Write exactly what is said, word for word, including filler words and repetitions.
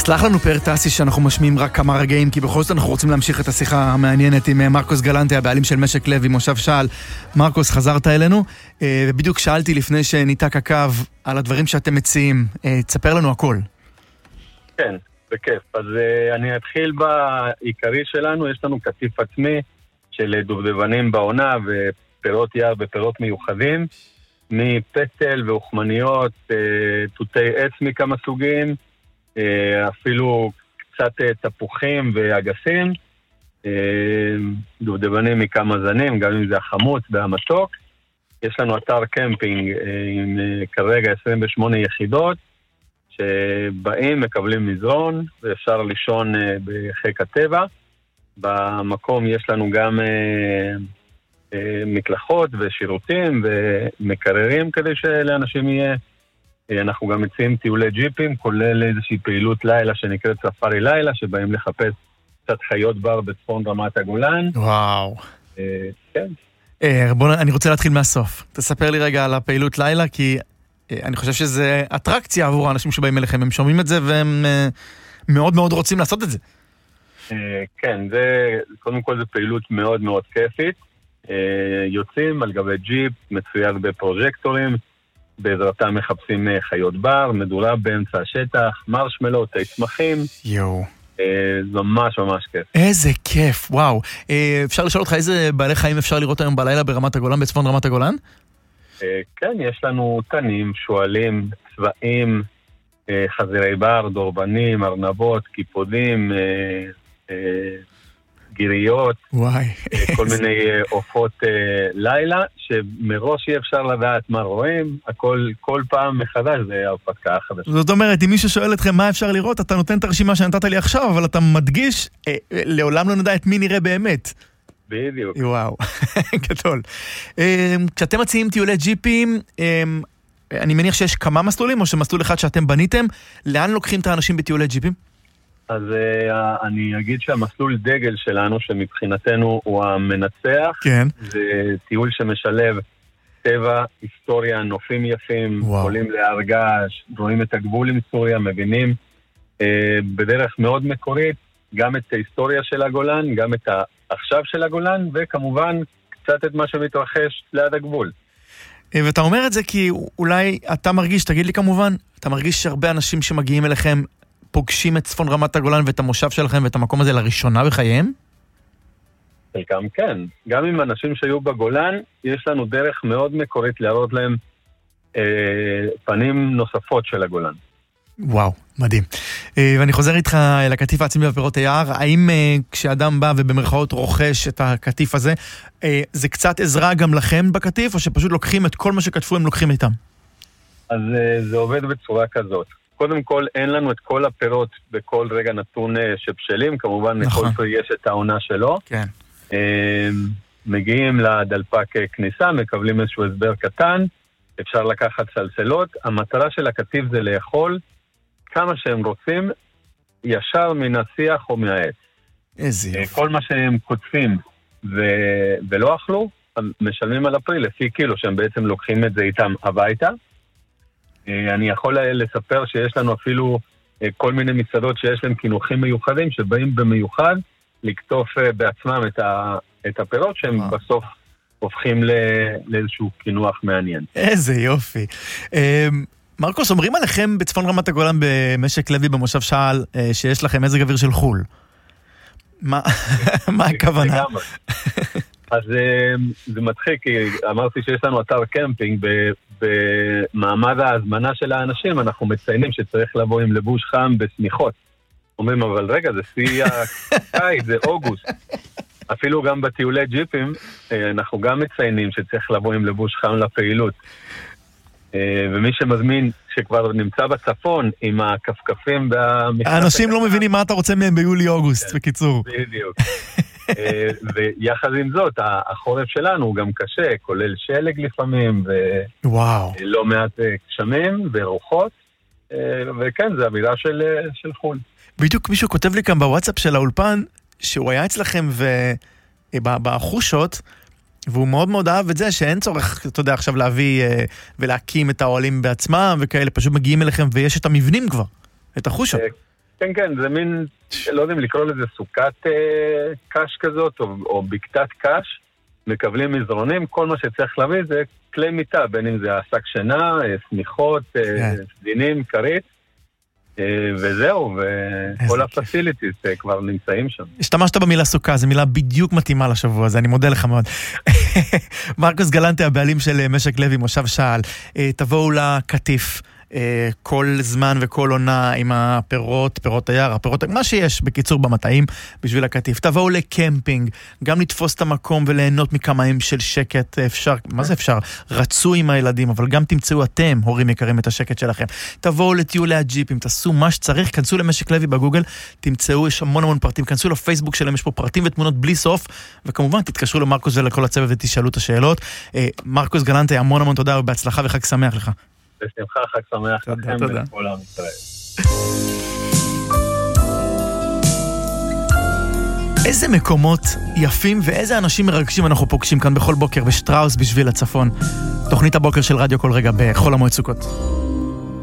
סלח לנו פאר טסי שאנחנו משמיעים רק כמה רגעים, כי בכל זאת אנחנו רוצים להמשיך את השיחה המעניינת עם מרקוס גלנטי, הבעלים של משק לוי, מושב שעל. מרקוס, חזרת אלינו, ובדיוק שאלתי לפני שניתק הקו על הדברים שאתם מציעים. תספר לנו הכל. כן, בכיף. אז אני אתחיל בעיקרי שלנו. יש לנו כתיף עצמי של דובדבנים בעונה ופירות יער ופירות מיוחדים, מפטל ואוכמניות, תותי עץ מכמה סוגים, אפילו קצת תפוחים ואגסים, דובדבנים מכמה זנים, גם אם זה החמוץ והמתוק. יש לנו אתר קמפינג עם כרגע עשרים ושמונה יחידות, שבאים, מקבלים מזרון, ואפשר לישון בחיק הטבע. במקום יש לנו גם מקלחות ושירותים ומקררים כדי שלאנשים יהיה. אנחנו גם מציעים טיולי ג'יפים, כולל איזושהי פעילות לילה שנקראת ספארי לילה, שבאים לחפש קצת חיות בר בצפון רמת הגולן. וואו. כן. בוא, אני רוצה להתחיל מהסוף. תספר לי רגע על הפעילות לילה, כי אני חושב שזה אטרקציה עבור האנשים שבאים אליכם. הם שומעים את זה והם מאוד מאוד רוצים לעשות את זה. כן, זה, קודם כל זה פעילות מאוד מאוד כיפית. יוצאים על גבי ג'יפ, מצויד בפרוז'קטורים, בעזרתם מחפשים חיות בר, מדורה באמצע השטח, מרשמלו, תי צמחים. יואו. זה ממש ממש כיף. איזה כיף, וואו. אפשר לשאול אותך איזה בעלי חיים אפשר לראות היום בלילה ברמת הגולן, בצפון רמת הגולן? כן, יש לנו תנים, שואלים, צבעים, חזירי בר, דורבנים, ארנבות, קיפודים, גיריות, וואי, כל מיני עופות לילה, שמראש אי אפשר לדעת מה רואים, הכל, כל פעם מחדש זה הרפתקה חדשה. זאת אומרת, אם מישהו שואל אתכם מה אפשר לראות, אתה נותן את הרשימה שנתת לי עכשיו, אבל אתה מדגיש, אה, לעולם לא נדע את מי נראה באמת. בדיוק. וואו, גדול. אה, כשאתם מציעים טיולי ג'יפים, אה, אני מניח שיש כמה מסלולים, או שמסלול אחד שאתם בניתם, לאן לוקחים את האנשים בטיולי ג'יפים? אז uh, אני אגיד שהמסלול דגל שלנו, שמבחינתנו הוא המנצח, כן. זה טיול שמשלב טבע, היסטוריה, נופים יפים, עולים להרגש, רואים את הגבול עם סוריה, מבינים uh, בדרך מאוד מקורית, גם את ההיסטוריה של הגולן, גם את העכשיו של הגולן, וכמובן קצת את מה שמתרחש ליד הגבול. ואתה אומר את זה כי אולי אתה מרגיש, תגיד לי כמובן, אתה מרגיש שהרבה אנשים שמגיעים אליכם, פוגשים את צפון רמת הגולן ואת המושב שלכם ואת המקום הזה לראשונה בחייהם? חלקם כן. גם עם אנשים שהיו בגולן, יש לנו דרך מאוד מקורית להראות להם אה, פנים נוספות של הגולן. וואו, מדהים. אה, ואני חוזר איתך אל הכתיף העצמי בפירות היער. האם אה, כשאדם בא ובמרכאות רוכש את הכתיף הזה, אה, זה קצת עזרה גם לכם בכתיף, או שפשוט לוקחים את כל מה שכתפו, הם לוקחים איתם? אז אה, זה עובד בצורה כזאת. קודם כל, אין לנו את כל הפירות בכל רגע נתון שבשלים, כמובן נכון. לכל פרי יש את העונה שלו. כן. מגיעים לדלפק כניסה, מקבלים איזשהו הסבר קטן, אפשר לקחת סלסלות. המטרה של הכתיב זה לאכול כמה שהם רוצים, ישר מן השיח או מהעץ. איזה יופי. כל מה שהם קוטפים ו- ולא אכלו, משלמים על הפרי לפי קילו, שהם בעצם לוקחים את זה איתם הביתה. אני יכול לספר שיש לנו אפילו כל מיני מצדות שיש להם כינוחים מיוחדים שבאים במיוחד לקטוף בעצמם את, ה, את הפירות שהם וואו. בסוף הופכים לאיזשהו כינוח מעניין. איזה יופי. מרקוס, אומרים עליכם בצפון רמת הגולן במשק לוי במושב שעל שיש לכם מזג אוויר של חול. מה, מה הכוונה? אז זה מצחיק, כי אמרתי שיש לנו אתר קמפינג, במעמד ההזמנה של האנשים אנחנו מציינים שצריך לבוא עם לבוש חם בסמיכות. אומרים, אבל רגע, זה שיא הקיץ, זה אוגוסט. אפילו גם בטיולי ג'יפים, אנחנו גם מציינים שצריך לבוא עם לבוש חם לפעילות. ומי שמזמין, שכבר נמצא בצפון, עם הכפכפים והמכנס... האנשים לא מבינים מה אתה רוצה מהם ביולי-אוגוסט, בקיצור. בדיוק. ויחד עם זאת, החורף שלנו הוא גם קשה, כולל שלג לפעמים, ולא מעט גשמים ורוחות, וכן, זה אמירה של, של חול. בדיוק מישהו כותב לי כאן בוואטסאפ של האולפן, שהוא היה אצלכם בחושות, והוא מאוד מאוד אהב את זה, שאין צורך, אתה יודע, עכשיו להביא ולהקים את האוהלים בעצמם וכאלה, פשוט מגיעים אליכם ויש את המבנים כבר, את החושות. כן, כן, זה מין, לא יודעים לקרוא לזה סוכת אה, קש כזאת, או, או בקתת קש, מקבלים מזרונים, כל מה שצריך להביא זה כלי מיטה, בין אם זה עסק שינה, סמיכות, אה, סדינים, כרית, אה, וזהו, וכל הפסיליטיז אה, כבר נמצאים שם. השתמשת במילה סוכה, זו מילה בדיוק מתאימה לשבוע הזה, אני מודה לך מאוד. מרקוס גלנטה, הבעלים של משק לוי, מושב שעל, אה, תבואו לקטיף. כל זמן וכל עונה עם הפירות, פירות היער, הפירות, מה שיש בקיצור במטעים בשביל הקטיף. תבואו לקמפינג, גם לתפוס את המקום וליהנות מכמה ימים של שקט. אפשר, מה זה אפשר? רצו עם הילדים, אבל גם תמצאו אתם, הורים יקרים, את השקט שלכם. תבואו לטיולי הג'יפים, תעשו מה שצריך, כנסו למשק לוי בגוגל, תמצאו, יש המון המון פרטים, כנסו לפייסבוק שלהם, יש פה פרטים ותמונות בלי סוף, וכמובן תתקשרו למרקוס ולכל הצוות ותשאלו את השאלות. מרקוס גלנטה, המון המון תודה ובהצלחה וחג שמח לך. בשמחה, חג שמח לכם ולכל עם ישראל. איזה מקומות יפים ואיזה אנשים מרגשים אנחנו פוגשים כאן בכל בוקר בשטראוס בשביל הצפון. תוכנית הבוקר של רדיו כל רגע בחול המועד סוכות.